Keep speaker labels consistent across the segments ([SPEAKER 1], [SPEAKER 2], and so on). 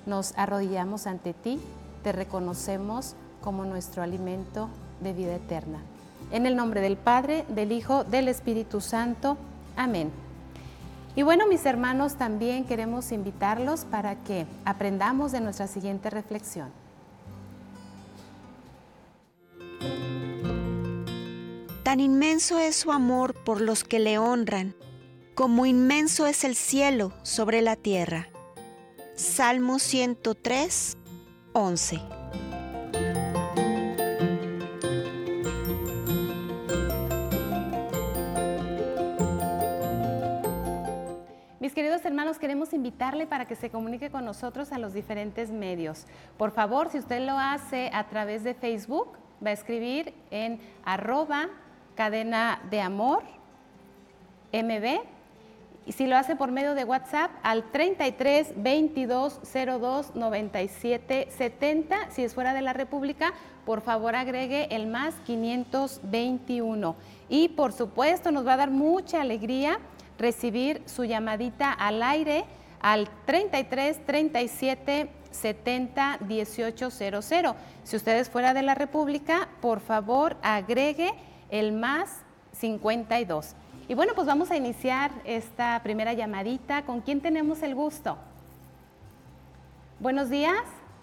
[SPEAKER 1] nos arrodillamos ante ti, te reconocemos como nuestro alimento de vida eterna. En el nombre del Padre, del Hijo, del Espíritu Santo. Amén. Y bueno, mis hermanos, también queremos invitarlos para que aprendamos de nuestra siguiente reflexión.
[SPEAKER 2] Tan inmenso es su amor por los que le honran, como inmenso es el cielo sobre la tierra. Salmo 103, 11.
[SPEAKER 1] Mis queridos hermanos, queremos invitarle para que se comunique con nosotros a los diferentes medios. Por favor, si usted lo hace a través de Facebook, va a escribir en @cadena de amor MB, y si lo hace por medio de WhatsApp al 33 22 02 97 70. Si es fuera de la República, por favor agregue el más 521. Y por supuesto nos va a dar mucha alegría recibir su llamadita al aire al 33 37 70 18 00. Si usted es fuera de la República, por favor agregue el más 52. Y bueno, pues vamos a iniciar esta primera llamadita. ¿Con quién tenemos el gusto? Buenos días.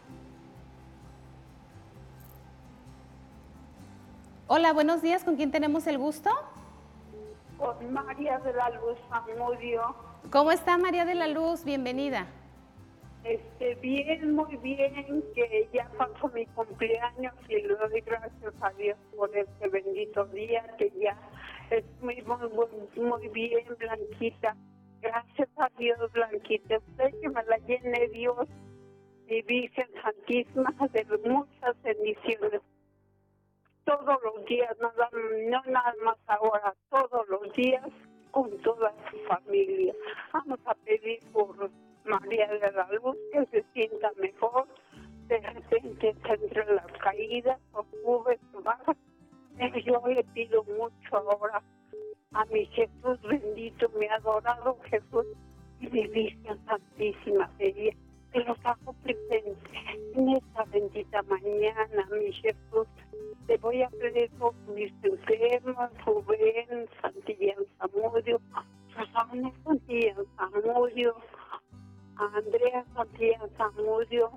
[SPEAKER 1] Hola, buenos días. ¿Con quién tenemos el gusto?
[SPEAKER 3] Con María de la Luz Zamudio.
[SPEAKER 1] ¿Cómo está María de la Luz? Bienvenida.
[SPEAKER 3] Bien, muy bien, que ya pasó mi cumpleaños y le doy gracias a Dios por este bendito día, que ya es muy bien, Blanquita. Gracias a Dios, Blanquita. Usted que me la llene Dios, mi Virgen Santísima, de muchas bendiciones. Todos los días, no nada más ahora, todos los días, con toda su familia. Vamos a pedir por María de la Luz, que se sienta mejor, de repente entre las caídas, o sube, baja. Yo le pido mucho ahora a mi Jesús bendito, mi adorado Jesús, y mi Virgen Santísima de ella, que los hago presentes en esta bendita mañana, mi Jesús. Te voy a pedir por mis enfermos, Rubén Santillán Zamudio, Susana Santillán Zamudio, Andrea Santillán Zamudio,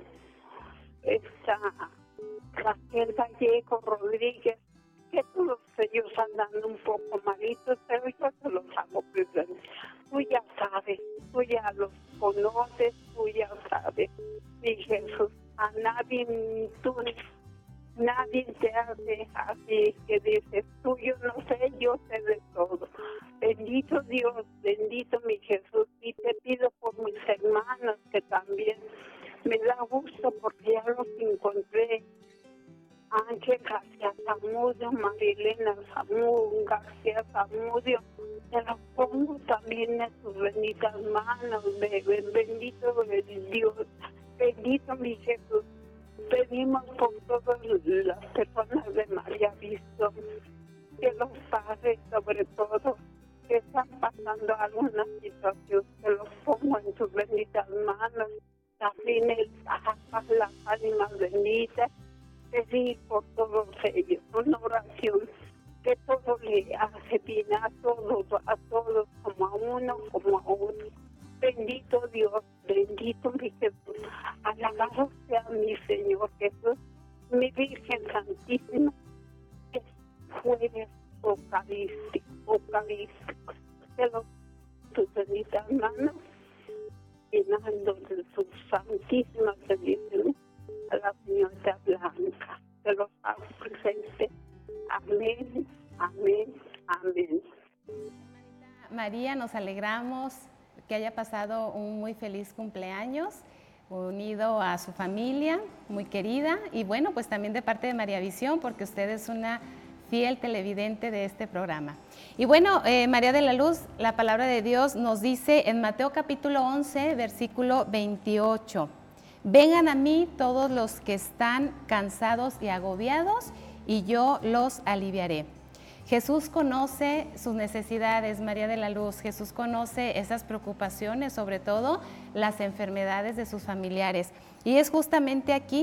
[SPEAKER 3] Raquel Vallejo Rodríguez, que todos ellos andan un poco malitos, pero yo te los hago presentes. Tú ya sabes, tú ya los conoces, tú ya sabes, mi Jesús. A nadie, nadie te hace así que dices, tú yo no sé, yo sé de todo. Bendito Dios, bendito mi Jesús. Y te pido por mis hermanos que también me da gusto porque ya los encontré. Ángel García Zamudio, Marilena García Zamudio, te los pongo también en tus benditas manos, bendito Dios, bendito mi Jesús. Pedimos por todas las personas de María Visión, que los padres sobre todo, que están pasando alguna situación, que los pongo en tus benditas manos, también las ánimas benditas. Pedir por todos ellos una oración que todo le hace bien a todos como a uno, como a otro. Bendito Dios, bendito mi Jesús, alabado sea mi Señor Jesús, mi Virgen Santísima, es jueves eucarístico, de tus benditas manos, llenando de sus santísimas bendiciones a la señorita Blanca, de los hago presentes. Amén, amén, amén.
[SPEAKER 1] María, nos alegramos que haya pasado un muy feliz cumpleaños, unido a su familia, muy querida, y bueno, pues también de parte de María Visión, porque usted es una fiel televidente de este programa. Y bueno, María de la Luz, la palabra de Dios nos dice en Mateo capítulo 11, versículo 28, vengan a mí todos los que están cansados y agobiados, y yo los aliviaré. Jesús conoce sus necesidades, María de la Luz. Jesús conoce esas preocupaciones, sobre todo las enfermedades de sus familiares. Y es justamente aquí